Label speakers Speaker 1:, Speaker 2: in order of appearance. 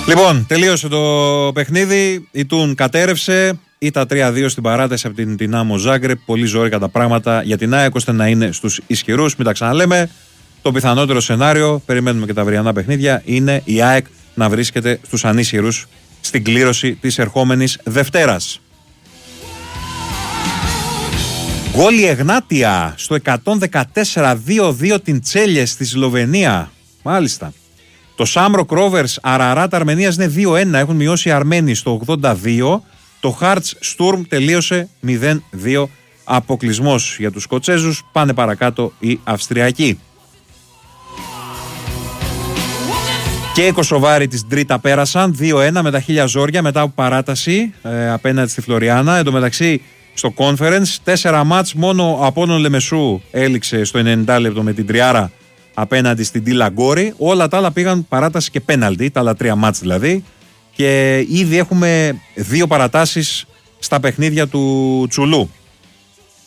Speaker 1: Λοιπόν, τελείωσε το παιχνίδι. Η Τουν κατέρευσε. Ήταν 3-2 στην παράταση από την Δυνάμο Ζάγκρεπ. Πολύ ζόρικα τα πράγματα για την ΑΕΚ ώστε να είναι στους ισχυρούς. Μην τα ξαναλέμε. Το πιθανότερο σενάριο, περιμένουμε και τα αυριανά παιχνίδια, είναι η ΑΕΚ να βρίσκεται στους ανίσχυρους στην κλήρωση της ερχόμενης Δευτέρας. Γκόλ η Εγνάτια στο 114 2-2 την Τσέλιε στη Σλοβενία. Μάλιστα. Το Σάμροκ Ρόβερς Αραράτ Αρμενίας είναι 2-1. Έχουν μειώσει οι Αρμένοι στο 82. Το Χάρτς Στουρμ τελείωσε 0-2. Αποκλεισμός για τους Σκοτσέζους. Πάνε παρακάτω οι Αυστριακοί. Και οι Κωσοβάροι της Ντρίτα πέρασαν 2-1 με τα χίλια ζόρια μετά από παράταση απέναντι στη Φλωριάνα. Εν τω μεταξύ στο Conference 4 μάτς μόνο ο Απόλλων Λεμεσού έληξε στο 90 λεπτό με την τριάρα απέναντι στην Τίλα Γκόρη. Όλα τα άλλα πήγαν παράταση και πέναλτι, τα άλλα 3 μάτς δηλαδή. Και ήδη έχουμε 2 παρατάσεις στα παιχνίδια του Τσουλού.